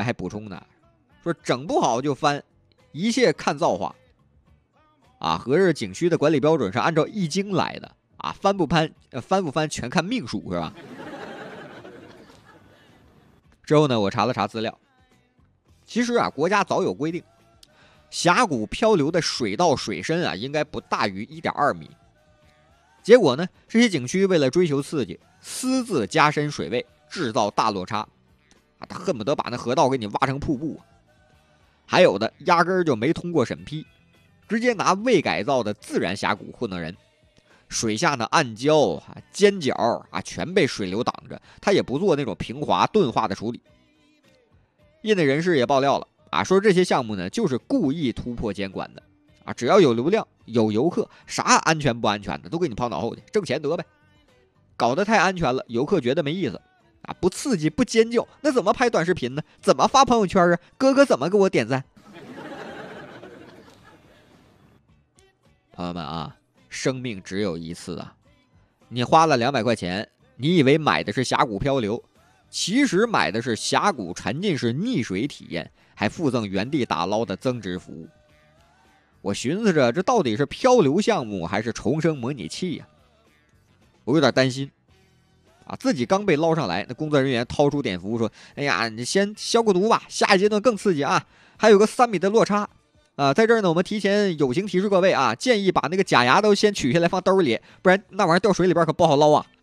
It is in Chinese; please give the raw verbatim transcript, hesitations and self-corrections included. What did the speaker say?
还补充呢，说整不好就翻，一切看造化。啊，合着景区的管理标准是按照易经来的啊，翻不翻，呃、翻不翻全看命数是吧？之后呢，我查了查资料，其实啊，国家早有规定，峡谷漂流的水道水深啊，应该不大于 一点二米。结果呢，这些景区为了追求刺激，私自加深水位，制造大落差，啊，他恨不得把那河道给你挖成瀑布啊。还有的压根儿就没通过审批，直接拿未改造的自然峡谷糊弄人，水下的暗礁啊、尖角啊，全被水流挡着，他也不做那种平滑钝化的处理。业内人士也爆料了啊，说这些项目呢就是故意突破监管的啊，只要有流量、有游客，啥安全不安全的都给你抛脑后去，挣钱得呗。搞得太安全了，游客觉得没意思啊，不刺激、不尖叫，那怎么拍短视频呢？怎么发朋友圈啊？哥哥怎么给我点赞？朋友们啊，生命只有一次啊！你花了两百块钱，你以为买的是峡谷漂流，其实买的是峡谷沉浸式溺水体验，还附赠原地打捞的增值服务。我寻思着，这到底是漂流项目还是重生模拟器呀、啊？我有点担心啊！自己刚被捞上来，那工作人员掏出碘伏说：“哎呀，你先消个毒吧，下一阶段更刺激啊！还有个三米的落差。”啊，在这儿呢，我们提前友情提示各位啊，建议把那个假牙都先取下来放兜里，不然那玩意儿掉水里边可不好捞啊。